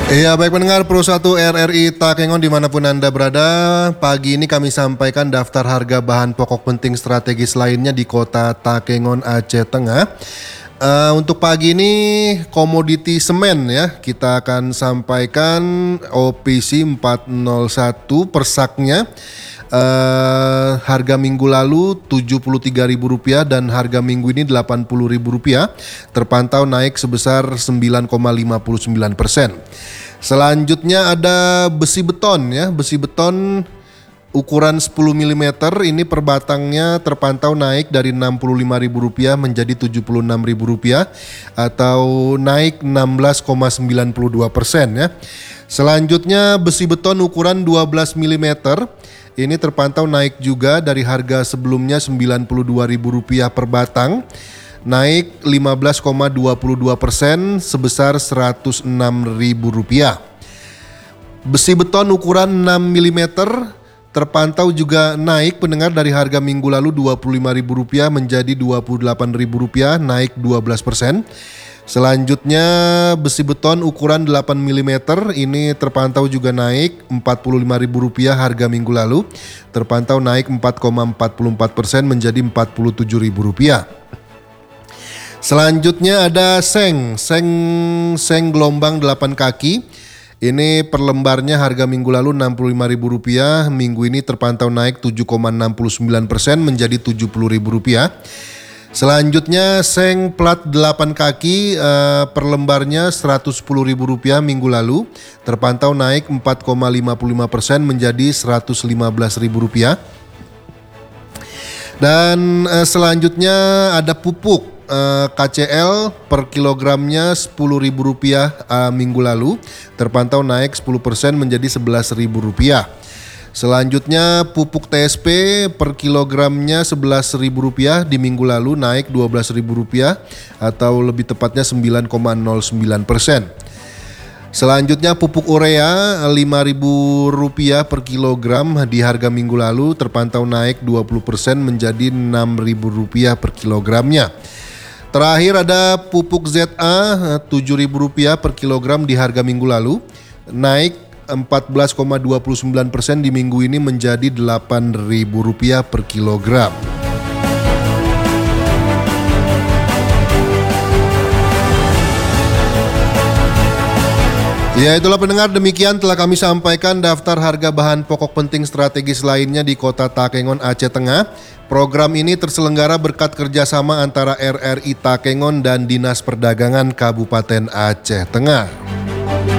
Iya, baik pendengar Pro 1 RRI Takengon dimanapun Anda berada. Pagi ini kami sampaikan daftar harga bahan pokok penting strategis lainnya di kota Takengon, Aceh Tengah. Untuk pagi ini komoditi semen ya, kita akan sampaikan OPC 401 per saknya. Harga minggu lalu Rp73.000 dan harga minggu ini Rp80.000, terpantau naik sebesar 9,59%. Selanjutnya ada besi beton ya, besi beton ukuran 10 mm ini per batangnya terpantau naik dari Rp65.000 menjadi Rp76.000 atau naik 16,92% ya. Selanjutnya besi beton ukuran 12 mm ini terpantau naik juga dari harga sebelumnya Rp92.000 per batang, naik 15,22% sebesar Rp106.000. Besi beton ukuran 6 mm terpantau juga naik pendengar dari harga minggu lalu Rp25.000 menjadi Rp28.000, naik 12%. Selanjutnya besi beton ukuran 8 mm ini terpantau juga naik Rp45.000 harga minggu lalu, terpantau naik 4,44% menjadi Rp47.000. Selanjutnya ada seng gelombang 8 kaki. Ini per lembarnya harga minggu lalu Rp65.000, minggu ini terpantau naik 7,69% menjadi Rp70.000. Selanjutnya seng plat 8 kaki per lembarnya Rp110.000 minggu lalu, terpantau naik 4,55% menjadi Rp115.000. Dan selanjutnya ada pupuk KCL per kilogramnya Rp10.000 minggu lalu, terpantau naik 10% menjadi Rp11.000. Selanjutnya pupuk TSP per kilogramnya Rp11.000 di minggu lalu, naik Rp12.000 atau lebih tepatnya 9,09%. Selanjutnya pupuk urea Rp5.000 per kilogram di harga minggu lalu, terpantau naik 20% menjadi Rp6.000 per kilogramnya. Terakhir ada pupuk ZA Rp7.000 per kilogram di harga minggu lalu, naik 14,29% di minggu ini menjadi Rp8.000 per kilogram. Ya, itulah pendengar, demikian telah kami sampaikan daftar harga bahan pokok penting strategis lainnya di kota Takengon, Aceh Tengah. Program ini terselenggara berkat kerjasama antara RRI Takengon dan Dinas Perdagangan Kabupaten Aceh Tengah.